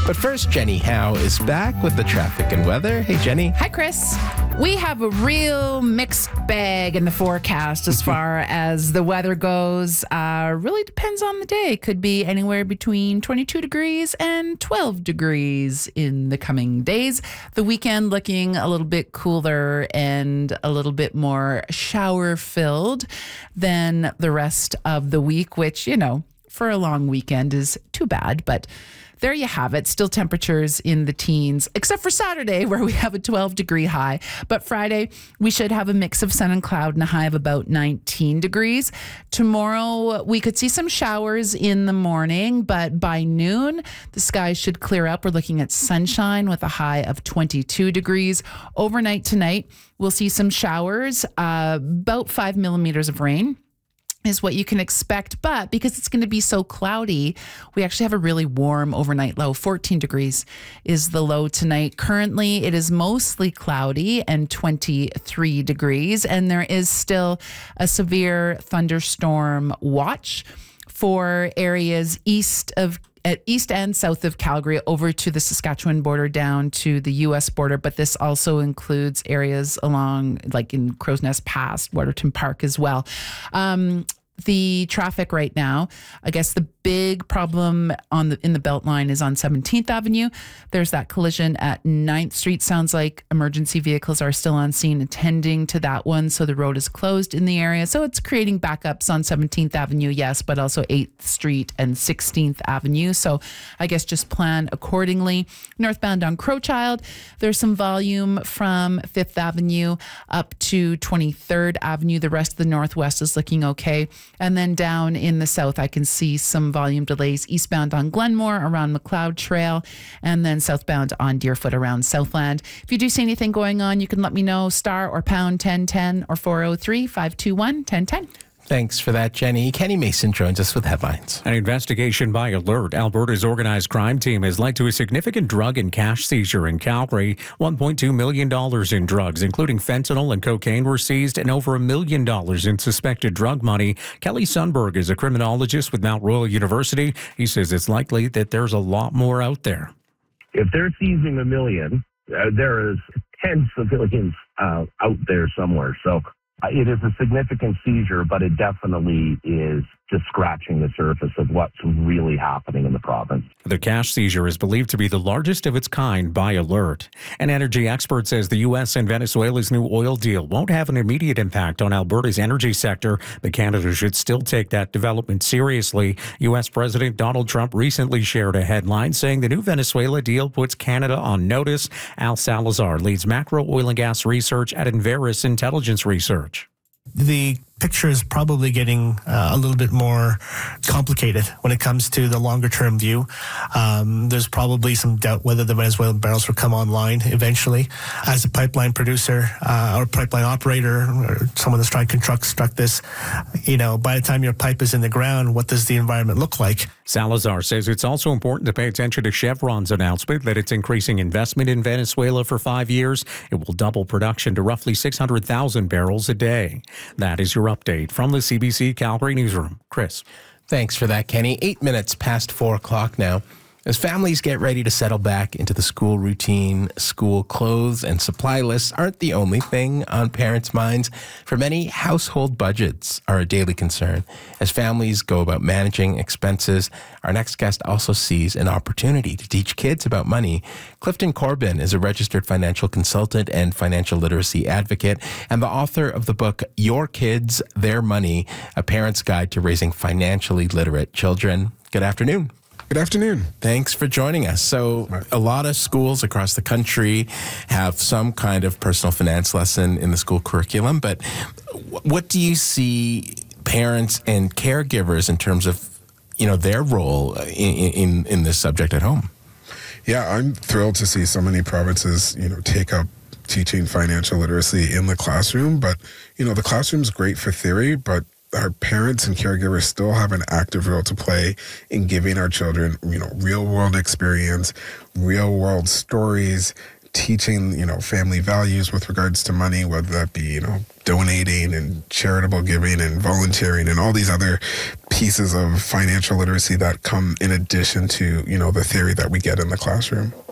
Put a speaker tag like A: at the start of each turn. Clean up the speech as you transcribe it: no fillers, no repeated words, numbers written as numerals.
A: But first, Jenny Howe is back with the traffic and weather. Hey, Jenny.
B: Hi, Chris. We have a real mixed bag in the forecast as far as the weather goes. Really depends on the day. Could be anywhere between 22 degrees and 12 degrees in the coming days. The weekend looking a little bit cooler and a little bit more shower filled than the rest of the week, which, for a long weekend is too bad. But there you have it. Still temperatures in the teens, except for Saturday where we have a 12-degree high. But Friday, we should have a mix of sun and cloud and a high of about 19 degrees. Tomorrow, we could see some showers in the morning, but by noon, the skies should clear up. We're looking at sunshine with a high of 22 degrees. Overnight tonight, we'll see some showers, about 5 millimeters of rain is what you can expect. But because it's going to be so cloudy, we actually have a really warm overnight low. 14 degrees is the low tonight. Currently, it is mostly cloudy and 23 degrees. And there is still a severe thunderstorm watch for areas east and south of Calgary over to the Saskatchewan border down to the U.S. border. But this also includes areas along, like in Crow's Nest Pass, Waterton Park as well. The traffic right now, I guess the big problem in the Beltline is on 17th Avenue. There's that collision at 9th Street. Sounds like emergency vehicles are still on scene attending to that one. So the road is closed in the area. So it's creating backups on 17th Avenue, yes, but also 8th Street and 16th Avenue. So I guess just plan accordingly. Northbound on Crowchild, there's some volume from 5th Avenue up to 23rd Avenue. The rest of the Northwest is looking okay. And then down in the south, I can see some volume delays eastbound on Glenmore around McLeod Trail, and then southbound on Deerfoot around Southland. If you do see anything going on, you can let me know, star or pound 1010 or 403-521-1010.
A: Thanks for that, Jenny. Kenny Mason joins us with headlines.
C: An investigation by Alert, Alberta's organized crime team, has led to a significant drug and cash seizure in Calgary. $1.2 million in drugs, including fentanyl and cocaine, were seized, and over $1 million in suspected drug money. Kelly Sundberg is a criminologist with Mount Royal University. He says it's likely that there's a lot more out there.
D: If they're seizing $1 million, there is tens of millions out there somewhere. So it is a significant seizure, but it definitely is just scratching the surface of what's really happening in the province.
C: The cash seizure is believed to be the largest of its kind by Alert. An energy expert says the U.S. and Venezuela's new oil deal won't have an immediate impact on Alberta's energy sector, but Canada should still take that development seriously. U.S. President Donald Trump recently shared a headline saying the new Venezuela deal puts Canada on notice. Al Salazar leads macro oil and gas research at Enverus Intelligence Research.
E: The picture is probably getting a little bit more complicated when it comes to the longer term view. There's probably some doubt whether the Venezuelan barrels will come online eventually. As a pipeline producer or pipeline operator or someone that's trying to construct this, by the time your pipe is in the ground, what does the environment look like?
C: Salazar says it's also important to pay attention to Chevron's announcement that it's increasing investment in Venezuela for 5 years. It will double production to roughly 600,000 barrels a day. That is your update from the CBC Calgary Newsroom. Chris.
A: Thanks for that, Kenny. 8 minutes past 4 o'clock now. As families get ready to settle back into the school routine, school clothes and supply lists aren't the only thing on parents' minds. For many, household budgets are a daily concern. As families go about managing expenses, our next guest also sees an opportunity to teach kids about money. Clifton Corbin is a registered financial consultant and financial literacy advocate, and the author of the book, Your Kids, Their Money, A Parent's Guide to Raising Financially Literate Children. Good afternoon.
F: Good afternoon.
A: Thanks for joining us. So a lot of schools across the country have some kind of personal finance lesson in the school curriculum, but what do you see parents and caregivers in terms of, their role in this subject at home?
F: Yeah, I'm thrilled to see so many provinces, take up teaching financial literacy in the classroom, but, the classroom's great for theory, but our parents and caregivers still have an active role to play in giving our children, real world experience, real world stories, teaching, family values with regards to money, whether that be, donating and charitable giving and volunteering and all these other pieces of financial literacy that come in addition to, the theory that we get in the classroom.